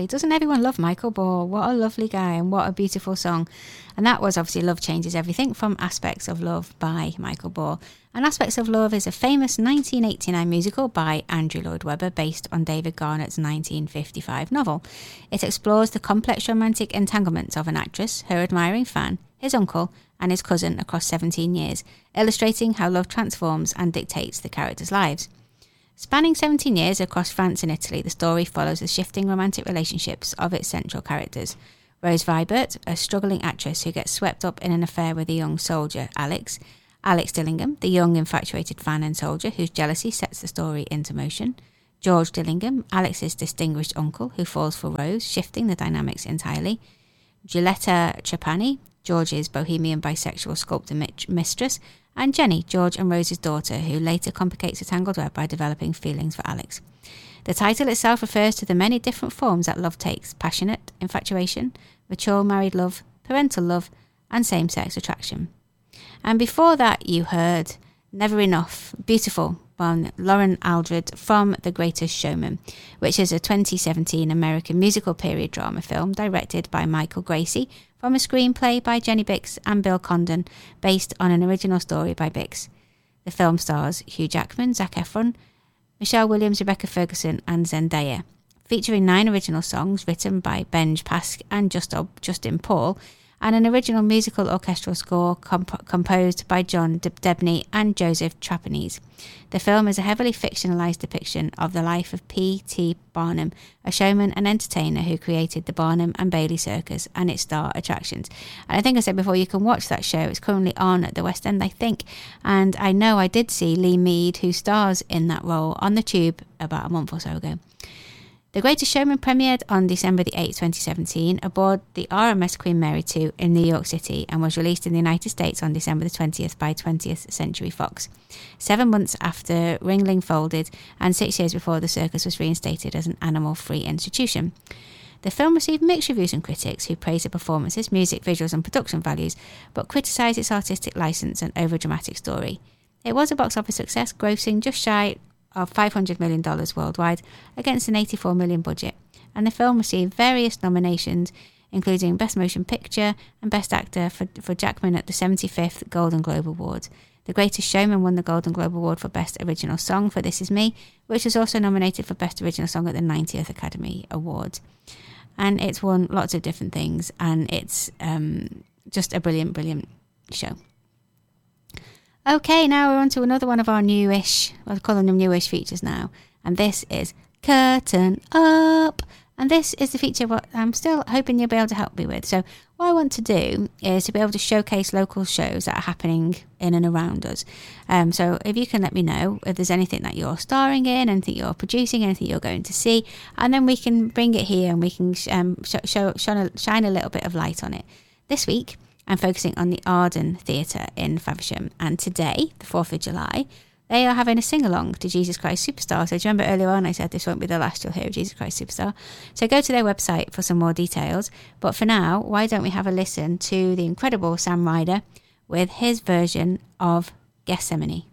exactly. Doesn't everyone love Michael Ball? What a lovely guy and what a beautiful song. And that was obviously Love Changes Everything from Aspects of Love by Michael Ball. And Aspects of Love is a famous 1989 musical by Andrew Lloyd Webber based on David Garnett's 1955 novel. It explores the complex romantic entanglements of an actress, her admiring fan, his uncle, and his cousin across 17 years, illustrating how love transforms and dictates the characters' lives. Spanning 17 years across France and Italy, the story follows the shifting romantic relationships of its central characters. Rose Vibert, a struggling actress who gets swept up in an affair with a young soldier, Alex Dillingham, the young infatuated fan and soldier whose jealousy sets the story into motion. George Dillingham, Alex's distinguished uncle who falls for Rose, shifting the dynamics entirely. Giulietta Trapani, George's bohemian bisexual sculptor mistress, and Jenny, George and Rose's daughter, who later complicates the tangled web by developing feelings for Alex. The title itself refers to the many different forms that love takes: passionate infatuation, mature married love, parental love, and same-sex attraction. And before that, you heard Never Enough, Beautiful, by Lauren Aldred from The Greatest Showman, which is a 2017 American musical period drama film directed by Michael Gracie from a screenplay by Jenny Bix and Bill Condon, based on an original story by Bix. The film stars Hugh Jackman, Zac Efron, Michelle Williams, Rebecca Ferguson, and Zendaya, featuring 9 original songs written by Benj Pasek and Justin Paul, and an original musical orchestral score composed by John Debney and Joseph Trapanese. The film is a heavily fictionalized depiction of the life of P.T. Barnum, a showman and entertainer who created the Barnum and Bailey Circus and its star attractions. And I think I said before, you can watch that show. It's currently on at the West End, I think. And I know I did see Lee Mead, who stars in that role, on the Tube about a month or so ago. The Greatest Showman premiered on December the 8th, 2017, aboard the RMS Queen Mary II in New York City, and was released in the United States on December the 20th by 20th Century Fox, 7 months after Ringling folded and 6 years before the circus was reinstated as an animal-free institution. The film received mixed reviews from critics, who praised the performances, music, visuals and production values, but criticised its artistic licence and over-dramatic story. It was a box office success, grossing just shy of $500 million worldwide against an $84 million budget, and the film received various nominations, including Best Motion Picture and Best Actor for Jackman at the 75th Golden Globe Award. The Greatest Showman won the Golden Globe Award for Best Original Song for This Is Me, which was also nominated for Best Original Song at the 90th Academy Awards. And it's won lots of different things, and it's just a brilliant, brilliant show. Okay, now we're on to another one of our newish, we're calling them newish features now, and this is Curtain Up. And this is the feature what I'm still hoping you'll be able to help me with. So what I want to do is to be able to showcase local shows that are happening in and around us. So if you can let me know if there's anything that you're starring in, anything you're producing, anything you're going to see, and then we can bring it here and we can shine a little bit of light on it. This week, I'm focusing on the Arden Theatre in Faversham, and today, the 4th of July, they are having a sing-along to Jesus Christ Superstar. So do you remember earlier on I said this won't be the last you'll hear of Jesus Christ Superstar? So go to their website for some more details. But for now, why don't we have a listen to the incredible Sam Ryder with his version of Gethsemane.